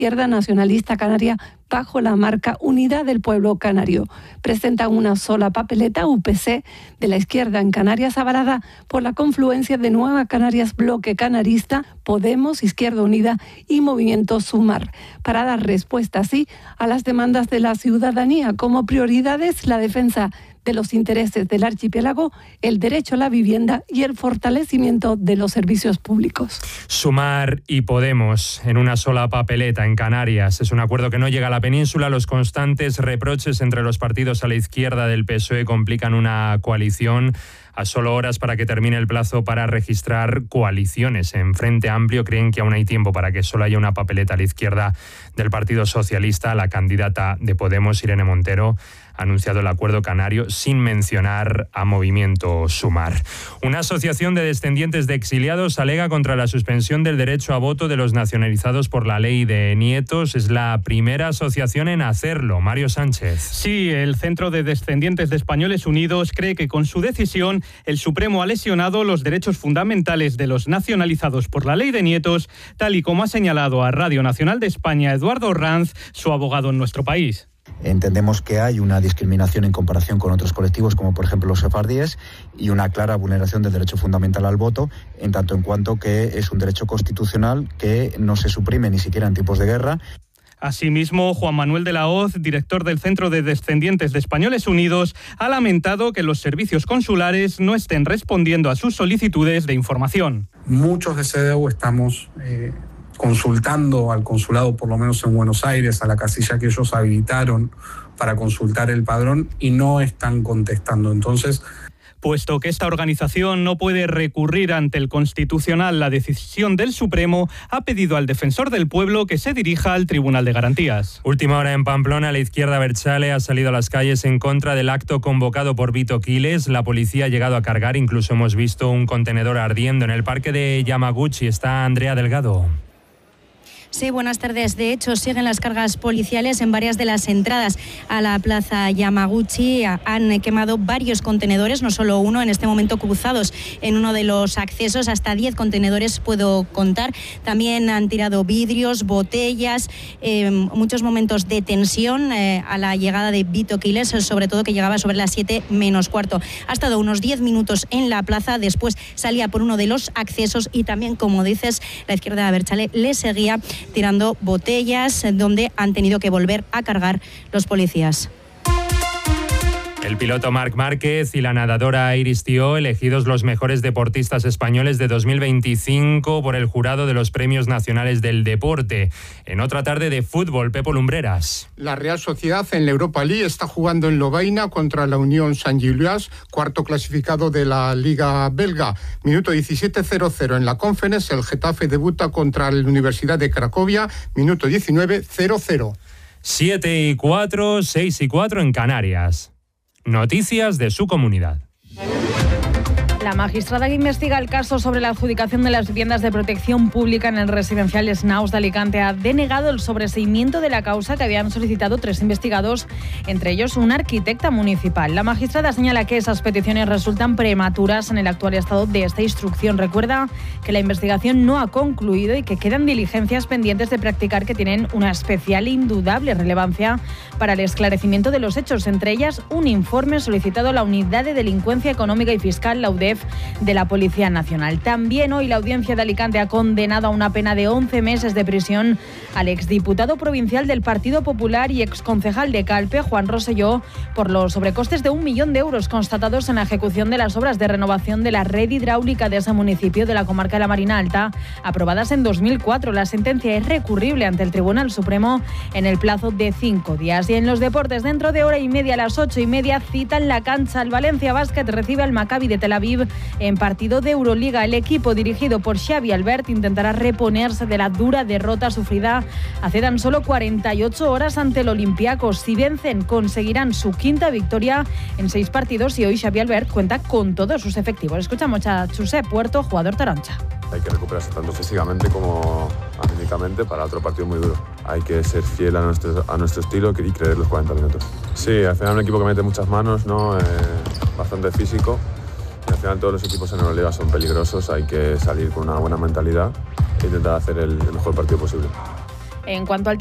Izquierda Nacionalista Canaria bajo la marca Unidad del Pueblo Canario. Presentan una sola papeleta, UPC, de la izquierda en Canarias, avalada por la confluencia de Nueva Canarias, Bloque Canarista, Podemos, Izquierda Unida y Movimiento Sumar, para dar respuesta así a las demandas de la ciudadanía, como prioridades la defensa de los intereses del archipiélago, el derecho a la vivienda y el fortalecimiento de los servicios públicos. Sumar y Podemos en una sola papeleta en Canarias. Es un acuerdo que no llega a la península. Los constantes reproches entre los partidos a la izquierda del PSOE complican una coalición. A solo horas para que termine el plazo para registrar coaliciones. En Frente Amplio creen que aún hay tiempo para que solo haya una papeleta a la izquierda del Partido Socialista. La candidata de Podemos, Irene Montero, ha anunciado el acuerdo canario sin mencionar a Movimiento Sumar. Una asociación de descendientes de exiliados alega contra la suspensión del derecho a voto de los nacionalizados por la ley de nietos. Es la primera asociación en hacerlo. Mario Sánchez. Sí, el Centro de Descendientes de Españoles Unidos cree que con su decisión el Supremo ha lesionado los derechos fundamentales de los nacionalizados por la ley de nietos, tal y como ha señalado a Radio Nacional de España Eduardo Ranz, su abogado en nuestro país. Entendemos que hay una discriminación en comparación con otros colectivos, como por ejemplo los sefardíes, y una clara vulneración del derecho fundamental al voto, en tanto en cuanto que es un derecho constitucional que no se suprime ni siquiera en tiempos de guerra. Asimismo, Juan Manuel de la Hoz, director del Centro de Descendientes de Españoles Unidos, ha lamentado que los servicios consulares no estén respondiendo a sus solicitudes de información. Muchos de CDU estamos consultando al consulado, por lo menos en Buenos Aires, a la casilla que ellos habilitaron para consultar el padrón, y no están contestando. Entonces, puesto que esta organización no puede recurrir ante el Constitucional la decisión del Supremo, ha pedido al defensor del pueblo que se dirija al Tribunal de Garantías. Última hora en Pamplona, la izquierda abertzale ha salido a las calles en contra del acto convocado por Vito Quiles. La policía ha llegado a cargar, incluso hemos visto un contenedor ardiendo. En el parque de Yamaguchi está Andrea Delgado. Sí, buenas tardes. De hecho, siguen las cargas policiales en varias de las entradas a la plaza Yamaguchi. Han quemado varios contenedores, no solo uno, en este momento cruzados en uno de los accesos. Hasta 10 contenedores puedo contar. También han tirado vidrios, botellas, muchos momentos de tensión a la llegada de Vito Quiles, sobre todo que llegaba sobre las 7 menos cuarto. Ha estado unos 10 minutos en la plaza, después salía por uno de los accesos y también, como dices, la izquierda de Abertzale le seguía tirando botellas, donde han tenido que volver a cargar los policías. El piloto Marc Márquez y la nadadora Iris Tió, elegidos los mejores deportistas españoles de 2025 por el jurado de los Premios Nacionales del Deporte. En otra tarde de fútbol, Pepo Lumbreras. La Real Sociedad en la Europa League está jugando en Lovaina contra la Unión Saint-Gilloise, cuarto clasificado de la Liga belga. Minuto 17:00 en la Conference, el Getafe debuta contra la Universidad de Cracovia, minuto 19:00. 7:04, 6:04 en Canarias. Noticias de su comunidad. La magistrada que investiga el caso sobre la adjudicación de las viviendas de protección pública en el residencial Snaus de Alicante ha denegado el sobreseimiento de la causa que habían solicitado 3 investigados, entre ellos una arquitecta municipal. La magistrada señala que esas peticiones resultan prematuras en el actual estado de esta instrucción. Recuerda que la investigación no ha concluido y que quedan diligencias pendientes de practicar que tienen una especial e indudable relevancia para el esclarecimiento de los hechos, entre ellas un informe solicitado a la Unidad de Delincuencia Económica y Fiscal, la UDEF, de la Policía Nacional. También hoy la Audiencia de Alicante ha condenado a una pena de 11 meses de prisión al exdiputado provincial del Partido Popular y exconcejal de Calpe, Juan Rosselló, por los sobrecostes de 1 millón de euros constatados en la ejecución de las obras de renovación de la red hidráulica de ese municipio de la comarca de la Marina Alta, aprobadas en 2004. La sentencia es recurrible ante el Tribunal Supremo en el plazo de 5 días. Y en los deportes, dentro de hora y media, a las 8:30, cita en la cancha el Valencia Basket recibe al Maccabi de Tel Aviv en partido de Euroliga. El equipo dirigido por Xavi Albert intentará reponerse de la dura derrota sufrida hace tan solo 48 horas ante el Olympiacos. Si vencen, conseguirán su 5ª victoria en 6 partidos y hoy Xavi Albert cuenta con todos sus efectivos. Escuchamos a Josep Puerto, jugador taroncha. Hay que recuperarse tanto físicamente como anímicamente para otro partido muy duro. Hay que ser fiel a nuestro estilo y creer los 40 minutos. Sí, al final un equipo que mete muchas manos, ¿no? Bastante físico. Al final todos los equipos en Euroliga son peligrosos, hay que salir con una buena mentalidad e intentar hacer el mejor partido posible. En cuanto al